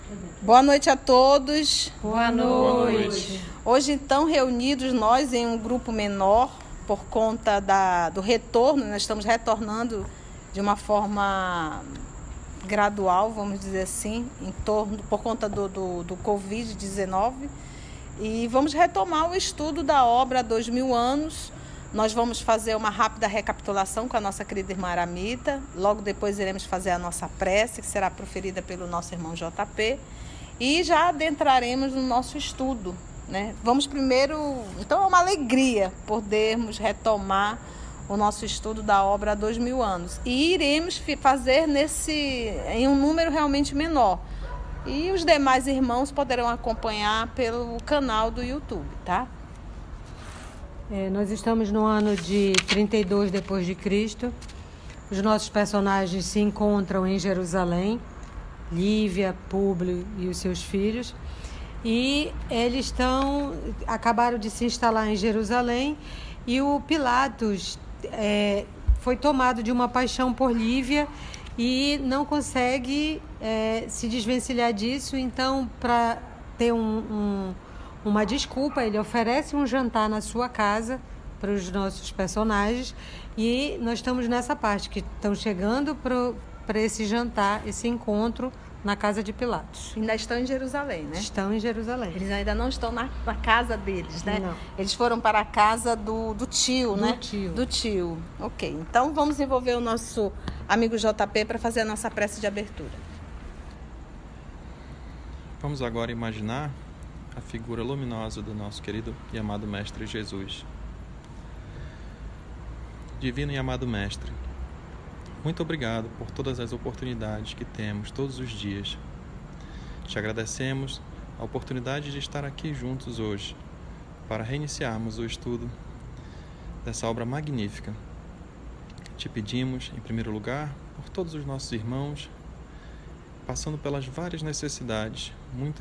Boa noite a todos. Boa noite. Hoje, então, reunidos nós em um grupo menor, por conta do retorno, nós estamos retornando de uma forma gradual, vamos dizer assim, por conta do Covid-19. E vamos retomar o estudo da obra há 2000 anos. Nós vamos fazer uma rápida recapitulação com a nossa querida irmã Aramita. Logo depois iremos fazer a nossa prece, que será proferida pelo nosso irmão JP. E já adentraremos no nosso estudo, né? Vamos primeiro... Então é uma alegria podermos retomar o nosso estudo da obra há 2000 anos. E iremos fazer em um número realmente menor. E os demais irmãos poderão acompanhar pelo canal do YouTube, tá? Nós estamos no ano de 32 depois de Cristo. Os nossos personagens se encontram em Jerusalém, Lívia, Públio e os seus filhos. E eles acabaram de se instalar em Jerusalém e o Pilatos foi tomado de uma paixão por Lívia e não consegue se desvencilhar disso. Então, para ter uma desculpa, ele oferece um jantar na sua casa para os nossos personagens e nós estamos nessa parte, que estão chegando para esse jantar, esse encontro na casa de Pilatos. Ainda estão em Jerusalém, né? Estão em Jerusalém. Eles ainda não estão na casa deles, né? Não. Eles foram para a casa do tio, né? Do tio. Ok, então vamos envolver o nosso amigo JP para fazer a nossa prece de abertura. Vamos agora imaginar a figura luminosa do nosso querido e amado Mestre Jesus. Divino e amado Mestre, muito obrigado por todas as oportunidades que temos todos os dias. Te agradecemos a oportunidade de estar aqui juntos hoje, para reiniciarmos o estudo dessa obra magnífica. Te pedimos, em primeiro lugar, por todos os nossos irmãos, passando pelas várias necessidades, muitas